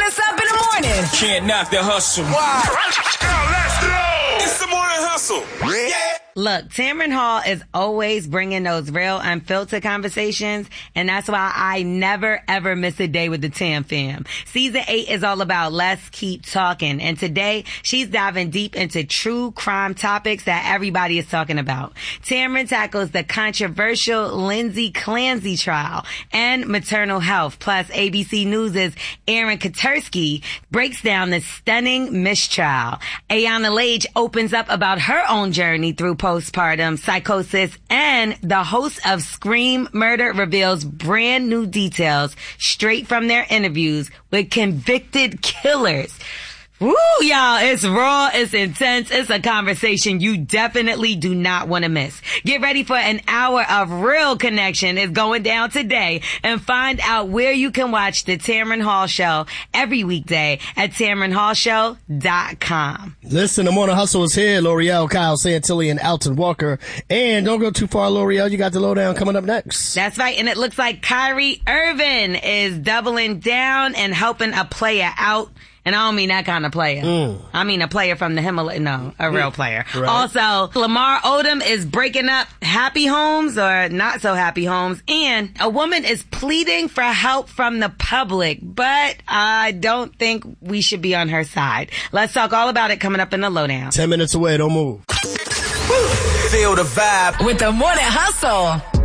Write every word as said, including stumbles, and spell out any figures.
us up in the morning. Can't knock the hustle. Wow. Let's go. It's the morning hustle. Yeah. Look, Tamron Hall is always bringing those real, unfiltered conversations, and that's why I never, ever miss a day with the Tam fam. Season eight is all about let's keep talking, and today she's diving deep into true crime topics that everybody is talking about. Tamron tackles the controversial Lindsay Clancy trial and maternal health, plus A B C News' Aaron Katersky breaks down the stunning mistrial. Ayanna Lage opens up about her own journey through postpartum psychosis, and the host of Scream Murder reveals brand new details straight from their interviews with convicted killers. Woo, y'all, it's raw, it's intense, it's a conversation you definitely do not want to miss. Get ready for an hour of real connection is going down today, and find out where you can watch the Tamron Hall Show every weekday at tamron hall show dot com. Listen, the Morning Hustle is here. L'Oreal, Kyle Santilli, and Alton Walker. And don't go too far, L'Oreal. You got the lowdown coming up next. That's right, and it looks like Kyrie Irving is doubling down and helping a player out. And I don't mean that kind of player. Mm. I mean a player from the Himalaya. No, a real player. Right. Also, Lamar Odom is breaking up happy homes or not so happy homes. And a woman is pleading for help from the public. But I don't think we should be on her side. Let's talk all about it coming up in the lowdown. Ten minutes away. Don't move. Feel the vibe With the Morning Hustle.